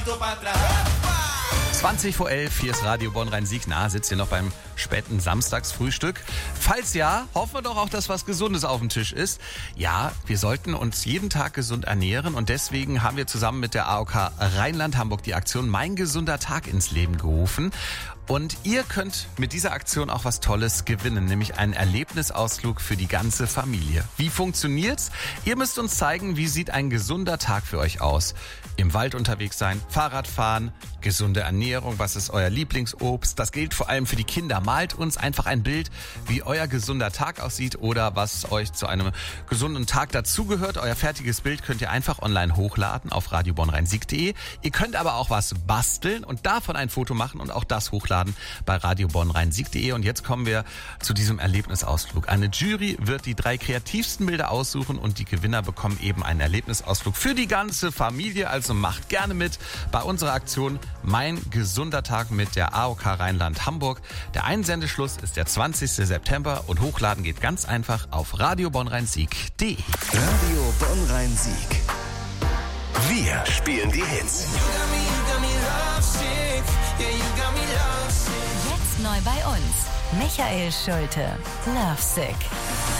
20 vor 11, hier ist Radio Bonn-Rhein-Sieg. Na, sitzt ihr noch beim späten Samstagsfrühstück? Falls ja, hoffen wir doch auch, dass was Gesundes auf dem Tisch ist. Ja, wir sollten uns jeden Tag gesund ernähren und deswegen haben wir zusammen mit der AOK Rheinland-Hamburg die Aktion Mein gesunder Tag ins Leben gerufen. Und ihr könnt mit dieser Aktion auch was Tolles gewinnen, nämlich einen Erlebnisausflug für die ganze Familie. Wie funktioniert's? Ihr müsst uns zeigen, wie sieht ein gesunder Tag für euch aus. Im Wald unterwegs sein, Fahrrad fahren, gesunde Ernährung, was ist euer Lieblingsobst? Das gilt vor allem für die Kinder. Malt uns einfach ein Bild, wie euer gesunder Tag aussieht oder was euch zu einem gesunden Tag dazugehört. Euer fertiges Bild könnt ihr einfach online hochladen auf radiobonnrheinsieg.de. Ihr könnt aber auch was basteln und davon ein Foto machen und auch das hochladen bei radiobonnrheinsieg.de. Und jetzt kommen wir zu diesem Erlebnisausflug. Eine Jury wird die 3 kreativsten Bilder aussuchen und die Gewinner bekommen eben einen Erlebnisausflug für die ganze Familie. Also macht gerne mit bei unserer Aktion Mein gesunder Tag mit der AOK Rheinland-Hamburg. Der Einsendeschluss ist der 20. September und hochladen geht ganz einfach auf radiobonnrheinsieg.de. Radio Bonn-Rhein-Sieg. Wir spielen die Hits. Jetzt neu bei uns. Michael Schulte. Lovesick.